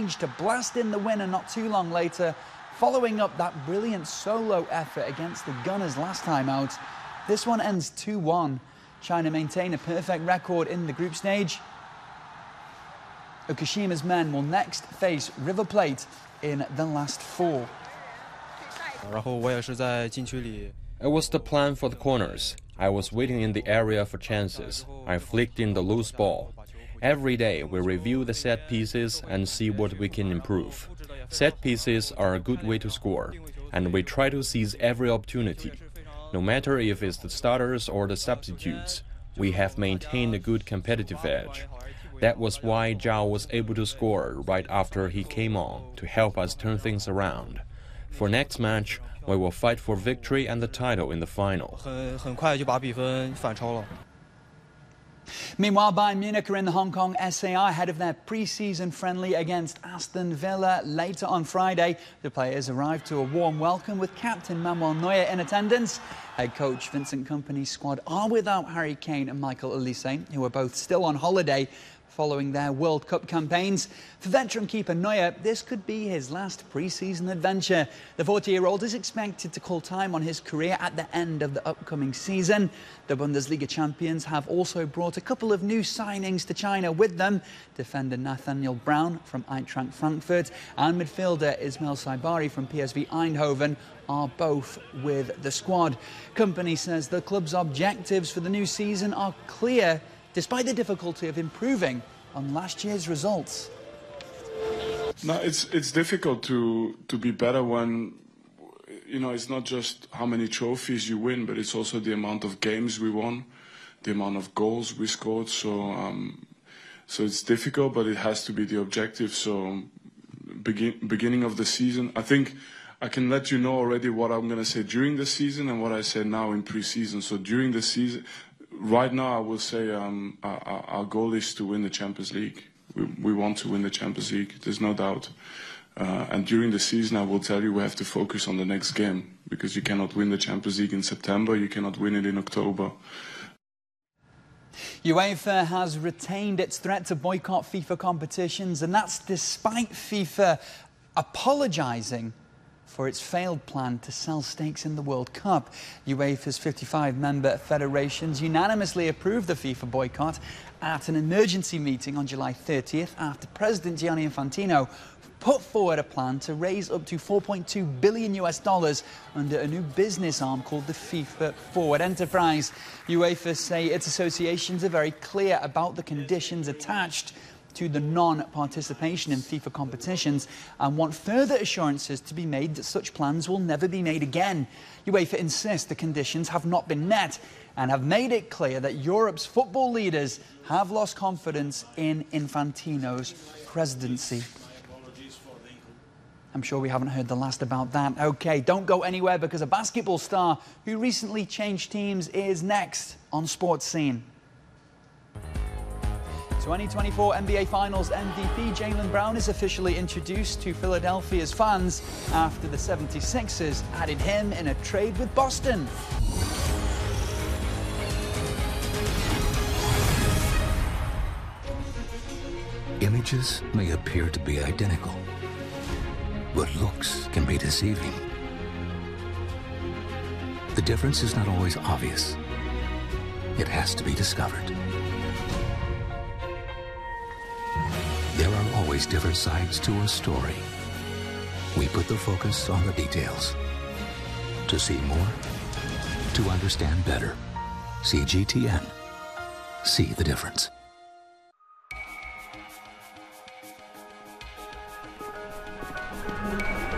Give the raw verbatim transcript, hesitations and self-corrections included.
managed to blast in the winner not too long later, following up that brilliant solo effort against the Gunners last time out. This one ends two one. China maintain a perfect record in the group stage. Okashima's men will next face River Plate in the last four. It was the plan for the corners. I was waiting in the area for chances. I flicked in the loose ball. Every day we review the set pieces and see what we can improve. Set pieces are a good way to score, and we try to seize every opportunity. No matter if it's the starters or the substitutes, we have maintained a good competitive edge. That was why Zhao was able to score right after he came on to help us turn things around. For next match, we will fight for victory and the title in the final. Meanwhile, Bayern Munich are in the Hong Kong S A R ahead of their pre-season friendly against Aston Villa later on Friday. The players arrived to a warm welcome with captain Manuel Neuer in attendance. Head coach Vincent Kompany's squad are without Harry Kane and Michael Olise, who are both still on holiday following their World Cup campaigns. For veteran keeper Neuer, this could be his last pre-season adventure. The forty-year-old is expected to call time on his career at the end of the upcoming season. The Bundesliga champions have also brought a couple of new signings to China with them. Defender Nathaniel Brown from Eintracht Frankfurt and midfielder Ismail Saibari from P S V Eindhoven are both with the squad. Kompany says the club's objectives for the new season are clear, despite the difficulty of improving on last year's results. No, it's it's difficult to to be better when, you know, it's not just how many trophies you win, but it's also the amount of games we won, the amount of goals we scored. So um, so it's difficult, but it has to be the objective. So begin, beginning of the season, I think I can let you know already what I'm going to say during the season and what I say now in pre-season. So during the season, right now, I will say um, our, our goal is to win the Champions League. We, we want to win the Champions League, there's no doubt. Uh, and during the season, I will tell you we have to focus on the next game, because you cannot win the Champions League in September, you cannot win it in October. UEFA has retained its threat to boycott FIFA competitions, and that's despite FIFA apologising for its failed plan to sell stakes in the World Cup. UEFA's fifty-five member federations unanimously approved the FIFA boycott at an emergency meeting on July thirtieth after President Gianni Infantino put forward a plan to raise up to four point two billion US dollars under a new business arm called the FIFA Forward Enterprise. UEFA say its associations are very clear about the conditions attached to the non-participation in FIFA competitions and want further assurances to be made that such plans will never be made again. UEFA insists the conditions have not been met and have made it clear that Europe's football leaders have lost confidence in Infantino's presidency. I'm sure we haven't heard the last about that. OK, don't go anywhere, because a basketball star who recently changed teams is next on Sports Scene. twenty twenty-four N B A Finals M V P Jaylen Brown is officially introduced to Philadelphia's fans after the seventy-sixers added him in a trade with Boston. Images may appear to be identical, but looks can be deceiving. The difference is not always obvious. It has to be discovered. There are always different sides to a story. We put the focus on the details. To see more, to understand better. C G T N. See the difference. Thank you.